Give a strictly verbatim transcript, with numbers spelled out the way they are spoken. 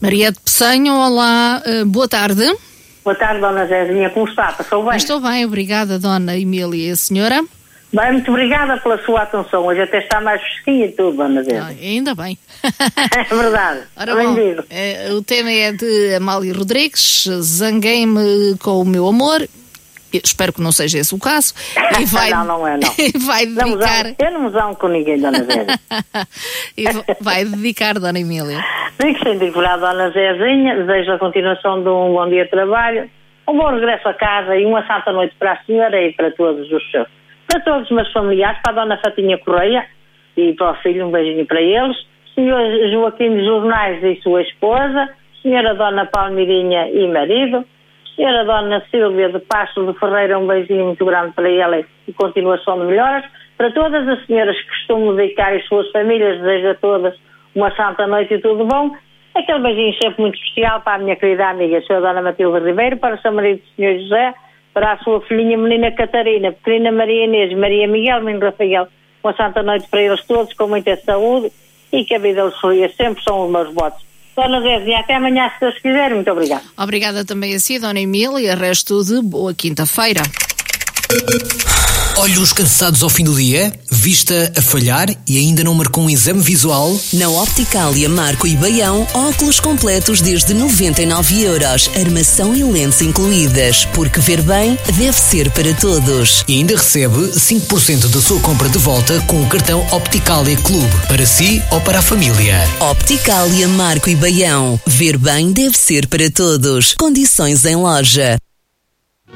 Maria de Peçanho, olá, uh, boa tarde. Boa tarde, Dona Zezinha, como está? Passou bem? Estou bem, obrigada, Dona Emília. E a senhora? Bem, muito obrigada pela sua atenção. Hoje até está mais fresquinha e tudo, Dona Zezinha. Ah, ainda bem. É verdade. Ora bom, é, o tema é de Amália Rodrigues, Zanguei-me com o meu amor. Eu espero que não seja esse o caso. E vai, não, não é, não. Vai dedicar... Não, eu não me zango com ninguém, Dona Zezinha. E vai dedicar, Dona Emília. Digo sem dificuldade, Dona Zezinha, desejo a continuação de um bom dia de trabalho, um bom regresso a casa e uma santa noite para a senhora e para todos os seus, para todos os meus familiares, para a Dona Fatinha Correia e para o filho, um beijinho para eles, senhor Joaquim de Jornais e sua esposa, senhora Dona Palmeirinha e marido, senhora Dona Silvia de Pasto de Ferreira, um beijinho muito grande para ela e continuação de melhoras. Para todas as senhoras que costumam dedicar as suas famílias, desejo a todas uma santa noite e tudo bom. Aquele beijinho sempre muito especial para a minha querida amiga, a senhora Dona Matilde Ribeiro, para o seu marido, o senhor José, para a sua filhinha menina Catarina, pequenina Maria Inês, Maria Miguel, menino Rafael. Uma santa noite para eles todos, com muita saúde e que a vida lhes sorria sempre, são os meus votos. Dona Zezinha, até amanhã, se Deus quiser. Muito obrigada. Obrigada também a si, Dona Emília. Resto de boa quinta-feira. Olhos cansados ao fim do dia? Vista a falhar e ainda não marcou um exame visual? Na Opticalia Marco e Baião, óculos completos desde noventa e nove euros, armação e lentes incluídas, porque ver bem deve ser para todos. E ainda recebe cinco por cento da sua compra de volta com o cartão Opticalia Clube, para si ou para a família. Opticalia Marco e Baião, ver bem deve ser para todos. Condições em loja.